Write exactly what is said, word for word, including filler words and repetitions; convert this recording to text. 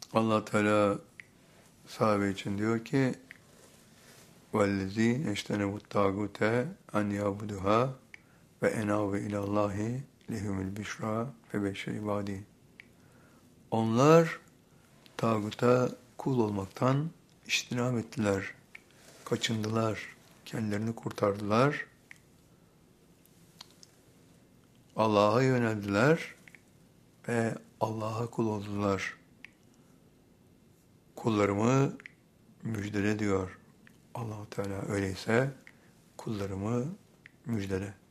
Allah Teala sahabe için diyor ki وَالَّذ۪ينَ اَجْتَنَبُوا الطَّاغُوتَ اَنْ يَعْبُدُهَا وَاَنَابُوا اِلَى اللّٰهِ لِهُمُ الْبِشْرَى فَبَشِّرْ عِبَادِهِ. Onlar tağuta kul olmaktan içtinab ettiler, kaçındılar, kendilerini kurtardılar, Allah'a yöneldiler ve Allah'a kul oldular. Kullarımı müjdele diyor Allah-u Teala. Öyleyse kullarımı müjdele.